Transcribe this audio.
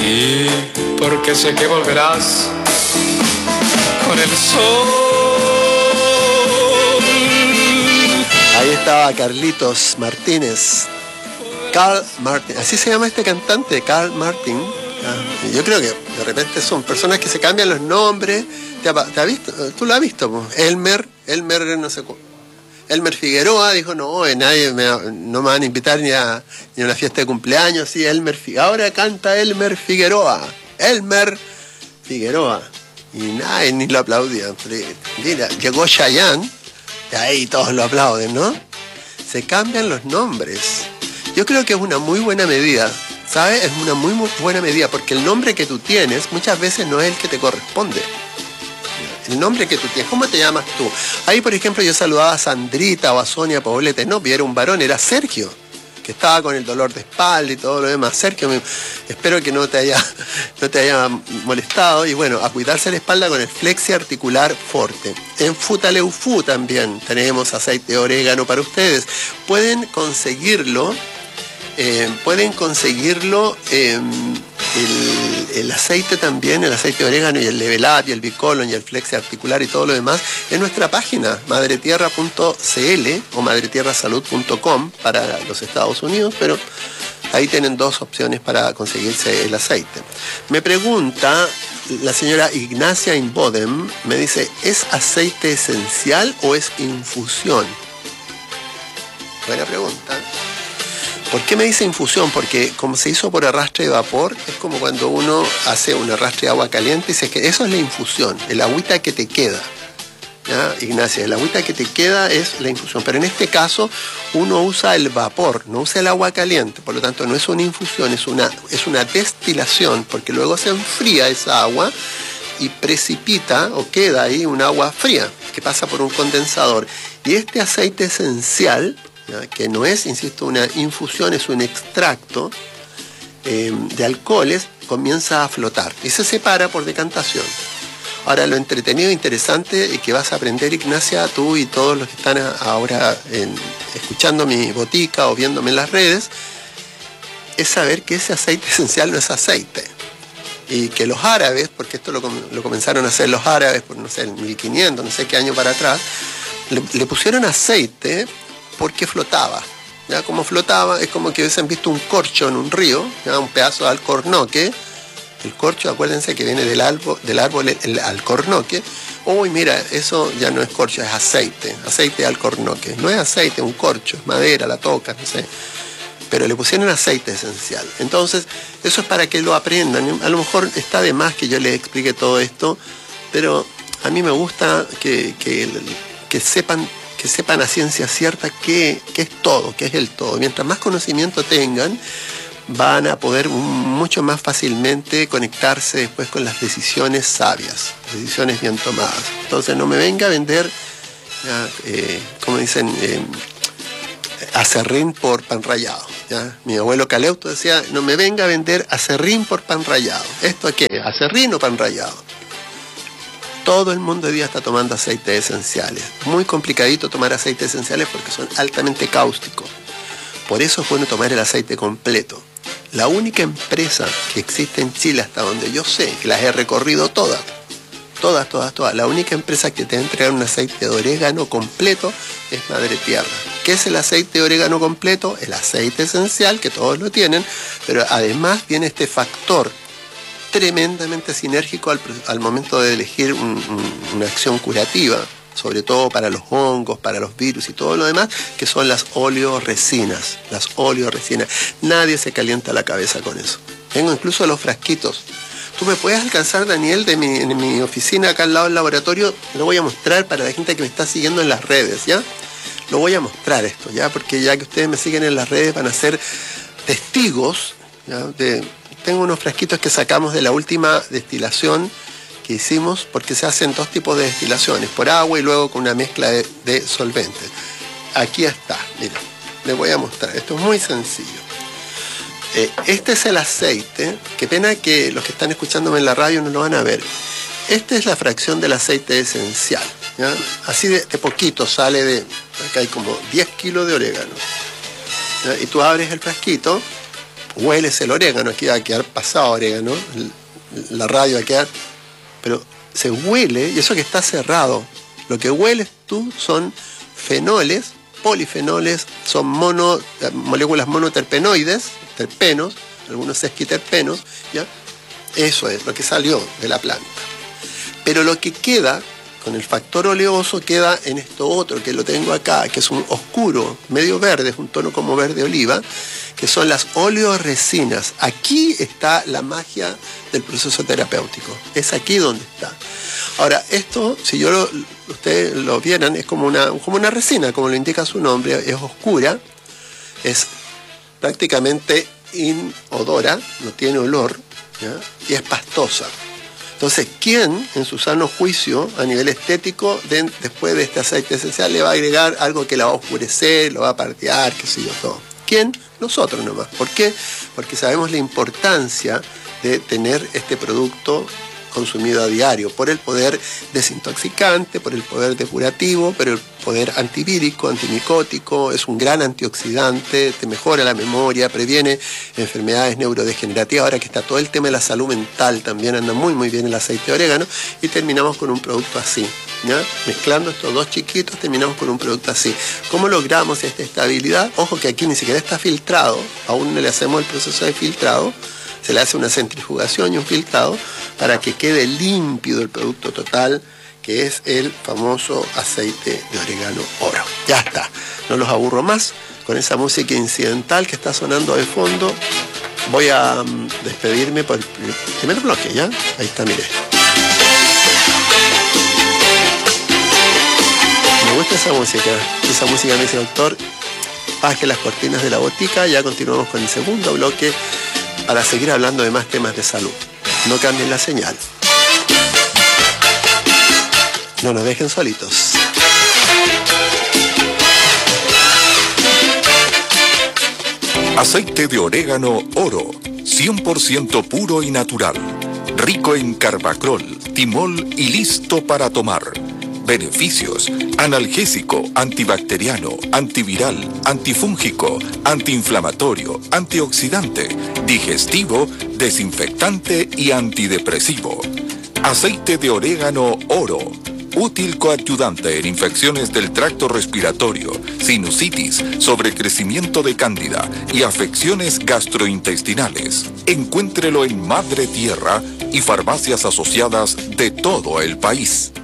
Y porque sé que volverás con el sol. Ahí estaba Carlitos Martínez. Carl Martin, así se llama este cantante, Carl Martin. Yo creo que de repente son personas que se cambian los nombres. ¿Te ha visto? ¿Tú lo has visto? Pues? Elmer, no sé cómo. Elmer Figueroa dijo, no, nadie no me van a invitar ni a una fiesta de cumpleaños. Sí, ahora canta Elmer Figueroa. Elmer Figueroa. Y nadie ni lo aplaudía. Mira, llegó Chayanne, y ahí todos lo aplauden, ¿no? Se cambian los nombres. Yo creo que es una muy buena medida, ¿sabes? Es una muy buena medida, porque el nombre que tú tienes muchas veces no es el que te corresponde. El nombre que tú tienes, ¿cómo te llamas tú? Ahí, por ejemplo, yo saludaba a Sandrita o a Sonia Poblete, no, era un varón, era Sergio, que estaba con el dolor de espalda y todo lo demás. Sergio, espero que no te haya molestado. Y bueno, a cuidarse la espalda con el Flexi Articular Forte. En Futaleufú también tenemos aceite de orégano para ustedes. Pueden conseguirlo el aceite también, el aceite de orégano y el Level Up y el Bicolon y el Flexi Articular y todo lo demás en nuestra página madretierra.cl o madretierrasalud.com para los Estados Unidos, pero ahí tienen dos opciones para conseguirse el aceite. Me pregunta la señora Ignacia Inbodem, me dice, ¿es aceite esencial o es infusión? Buena pregunta. ¿Por qué me dice infusión? Porque como se hizo por arrastre de vapor, es como cuando uno hace un arrastre de agua caliente y dice que eso es la infusión, el agüita que te queda. ¿Ya, Ignacia? El agüita que te queda es la infusión. Pero en este caso uno usa el vapor, no usa el agua caliente. Por lo tanto no es una infusión, es una destilación, porque luego se enfría esa agua y precipita o queda ahí un agua fría que pasa por un condensador. Y este aceite esencial, que no es, insisto, una infusión, es un extracto de alcoholes, comienza a flotar y se separa por decantación. Ahora, lo entretenido e interesante y que vas a aprender, Ignacia, tú y todos los que están ahora escuchando mi botica o viéndome en las redes, es saber que ese aceite esencial no es aceite. Y que los árabes, porque esto lo comenzaron a hacer los árabes por, no sé, el 1500, no sé qué año para atrás, le pusieron aceite porque flotaba. ¿Ya? Como flotaba, es como que hubiesen visto un corcho en un río, ¿ya? Un pedazo de alcornoque. El corcho, acuérdense que viene del árbol el alcornoque. Uy, mira, eso ya no es corcho, es aceite de alcornoque. No es aceite, un corcho, es madera, la toca, no sé. Pero le pusieron aceite esencial. Entonces, eso es para que lo aprendan. A lo mejor está de más que yo les explique todo esto, pero a mí me gusta que sepan a ciencia cierta qué es todo, qué es el todo. Mientras más conocimiento tengan, van a poder mucho más fácilmente conectarse después con las decisiones sabias, decisiones bien tomadas. Entonces no me venga a vender, como dicen, acerrín por pan rallado. ¿Ya? Mi abuelo Caleuto decía, no me venga a vender acerrín por pan rallado. ¿Esto qué es? ¿Acerrín o pan rallado? Todo el mundo hoy día está tomando aceites esenciales. Muy complicadito tomar aceites esenciales porque son altamente cáusticos. Por eso es bueno tomar el aceite completo. La única empresa que existe en Chile, hasta donde yo sé, que las he recorrido todas, la única empresa que te va a entregar un aceite de orégano completo es Madre Tierra. ¿Qué es el aceite de orégano completo? El aceite esencial, que todos lo tienen, pero además viene este factor tremendamente sinérgico al momento de elegir una acción curativa, sobre todo para los hongos, para los virus y todo lo demás, que son las oleoresinas. Las oleoresinas. Nadie se calienta la cabeza con eso. Tengo incluso los frasquitos. Tú me puedes alcanzar, Daniel, en mi oficina acá al lado del laboratorio. Lo voy a mostrar para la gente que me está siguiendo en las redes, ¿ya? Lo voy a mostrar esto, ¿ya? Porque ya que ustedes me siguen en las redes van a ser testigos, ¿ya? Tengo unos frasquitos que sacamos de la última destilación que hicimos, porque se hacen dos tipos de destilaciones, por agua y luego con una mezcla de solventes. Aquí está, mira, les voy a mostrar. Esto es muy sencillo. Este es el aceite. Qué pena que los que están escuchándome en la radio no lo van a ver. Esta es la fracción del aceite esencial, ¿ya? Así de poquito sale de... Acá hay como 10 kilos de orégano, ¿ya? Y tú abres el frasquito, hueles el orégano, aquí va a quedar pasado orégano, la radio va a quedar, pero se huele, y eso que está cerrado, lo que hueles tú son fenoles, polifenoles, son moléculas monoterpenoides, terpenos, algunos sesquiterpenos, ¿ya? Eso es lo que salió de la planta. Pero lo que queda con el factor oleoso queda en esto otro, que lo tengo acá, que es un oscuro, medio verde, es un tono como verde oliva, que son las oleoresinas. Aquí está la magia del proceso terapéutico. Es aquí donde está. Ahora, esto, si ustedes lo vieran, es como una resina, como lo indica su nombre, es oscura, es prácticamente inodora, no tiene olor, ¿ya? Y es pastosa. Entonces, ¿quién en su sano juicio a nivel estético después de este aceite esencial le va a agregar algo que la va a oscurecer, lo va a partear, qué sé yo, todo? ¿Quién? Nosotros nomás. ¿Por qué? Porque sabemos la importancia de tener este producto consumido a diario, por el poder desintoxicante, por el poder depurativo, por el poder antivírico, antimicótico, es un gran antioxidante, te mejora la memoria, previene enfermedades neurodegenerativas. Ahora que está todo el tema de la salud mental, también anda muy muy bien el aceite de orégano, y terminamos con un producto así, ¿ya? Mezclando estos dos chiquitos terminamos con un producto así. ¿Cómo logramos esta estabilidad? Ojo que aquí ni siquiera está filtrado, aún no le hacemos el proceso de filtrado, se le hace una centrifugación y un filtrado para que quede límpido el producto total, que es el famoso aceite de orégano oro. Ya está, no los aburro más con esa música incidental que está sonando de fondo. Voy a despedirme por el primer bloque, ¿ya? Ahí está, mire. Me gusta esa música me dice, doctor, baje las cortinas de la botica. Ya continuamos con el segundo bloque para seguir hablando de más temas de salud. No cambien la señal. No nos dejen solitos. Aceite de orégano oro, 100% puro y natural. Rico en carbacrol, timol y listo para tomar. Beneficios: analgésico, antibacteriano, antiviral, antifúngico, antiinflamatorio, antioxidante, digestivo, desinfectante y antidepresivo. Aceite de orégano oro, útil coadyuvante en infecciones del tracto respiratorio, sinusitis, sobrecrecimiento de cándida y afecciones gastrointestinales. Encuéntrelo en Madre Tierra y farmacias asociadas de todo el país.